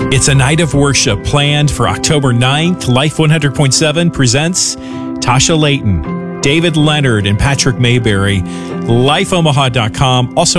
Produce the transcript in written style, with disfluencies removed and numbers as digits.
It's a night of worship planned for October 9th. Life 100.7 presents Tasha Layton, David Leonard, and Patrick Mayberry. LifeOmaha.com. Also